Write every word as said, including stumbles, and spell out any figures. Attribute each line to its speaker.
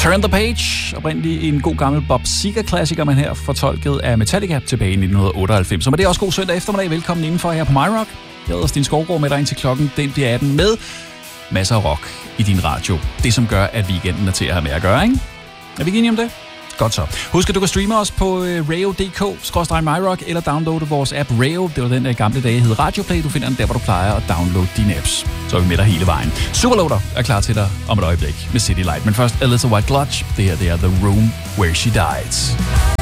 Speaker 1: Turn the Page, oprindeligt en god gammel Bob Seger-klassiker, men her fortolket af Metallica tilbage i nitten otteoghalvfems. Så med det er også god søndag eftermiddag. Velkommen indenfor her på MyRock. Jeg hedder Stine Skovgaard med dig ind til klokken. Den bliver atten med masser af rock i din radio. Det, som gør, at weekenden er til at have med at gøre, ikke? Er vi ikke enige om det? Godt så. Husk, at du kan streame os på radio punktum d k skråstreg myrock eller downloade vores app Rayo. Det var den der gamle dage hed Radioplay. Du finder den der, hvor du plejer at downloade dine apps. Så er vi med dig hele vejen. Superloader er klar til dig om et øjeblik med City Light. Men først Alyssa White Clutch. Det her det er The Room Where She Died.